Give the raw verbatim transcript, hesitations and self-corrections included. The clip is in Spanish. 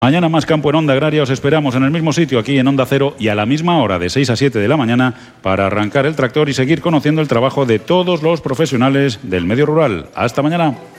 Mañana más Campo en Onda Agraria. Os esperamos en el mismo sitio, aquí en Onda Cero, y a la misma hora, de seis a siete de la mañana, para arrancar el tractor y seguir conociendo el trabajo de todos los profesionales del medio rural. Hasta mañana.